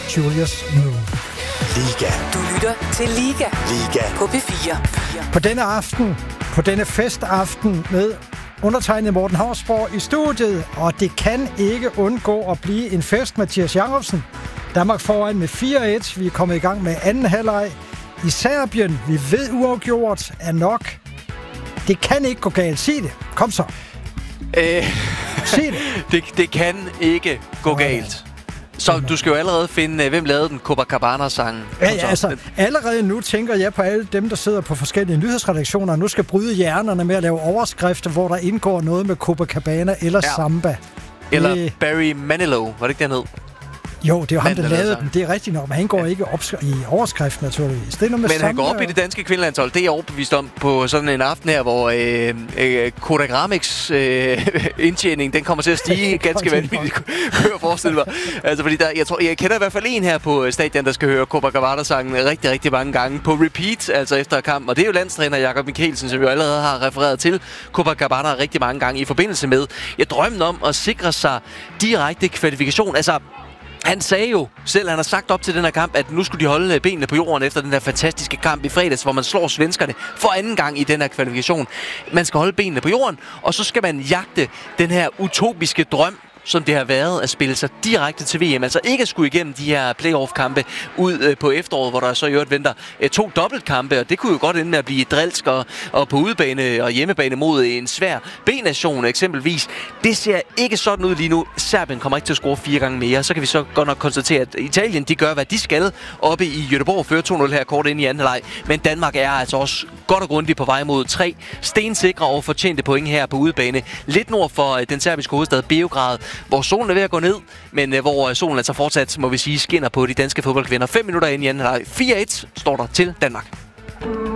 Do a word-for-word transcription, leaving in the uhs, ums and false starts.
Julius Moon. Liga. Du lytter til Liga. Liga. På P fire. På denne aften, på denne festaften med undertegnet Morten Hausborg i studiet, og det kan ikke undgå at blive en fest, Mathias Jacobsen. Danmark foran med fire et. Vi er kommet i gang med anden halvleg i Serbien. Vi ved uafgjort er nok. Det kan ikke gå galt. Sig det. Kom så. Øh, Sig det. det. Det kan ikke gå Nå, galt. Så du skal jo allerede finde, hvem lavede den Copacabana-sangen. Ja, ja, altså, allerede nu tænker jeg på alle dem, der sidder på forskellige nyhedsredaktioner, og nu skal bryde hjernerne med at lave overskrifter, hvor der indgår noget med Copacabana eller Ja. samba. Eller Det- Barry Manilow, var det ikke den hed? Jo, det er jo ham, Manden, der der lavede lavede den. Det er rigtigt nok, men han går ikke opsk- i overskrift, naturligvis. Det er noget med Men han samba går op i og- det danske kvindelandshold. Det er jeg overbevist om på sådan en aften her, hvor øh, øh, Kodak Ramix øh, indtjening, den kommer til at stige ganske vanvittigt, kunne jeg forestille mig. Altså, fordi der, jeg tror, jeg kender i hvert fald en her på stadion, der skal høre Copacabana-sangen rigtig, rigtig mange gange på repeat, altså efter kampen. Og det er jo landstræner Jakob Mikkelsen, som jo allerede har refereret til Copacabana rigtig mange gange i forbindelse med jeg drømmen om at sikre sig direkte kvalifikation. Altså, han sagde jo selv, han har sagt op til den her kamp, at nu skulle de holde benene på jorden efter den der fantastiske kamp i fredags, hvor man slår svenskerne for anden gang i den her kvalifikation. Man skal holde benene på jorden, og så skal man jagte den her utopiske drøm, som det har været at spille sig direkte til V M. Altså ikke at skulle igennem de her playoff-kampe ud øh, på efteråret, hvor der så i øvrigt venter øh, to dobbeltkampe, og det kunne jo godt ende med at blive drilsk og, og på udebane og hjemmebane mod en svær B-nation eksempelvis. Det ser ikke sådan ud lige nu. Serbien kommer ikke til at score fire gange mere. Så kan vi så godt nok konstatere, at Italien de gør, hvad de skal oppe i Göteborg, fører to nul her kort ind i anden halvleg. Men Danmark er altså også godt og grundigt på vej mod tre stensikre og fortjente point her på udebane. Lidt nord for øh, den serbiske hovedstad Beograd, hvor solen er ved at gå ned, men øh, hvor solen altså fortsat, må vi sige, skinner på de danske fodboldkvinder. Fem minutter ind i anden halvleg. fire et står der til Danmark.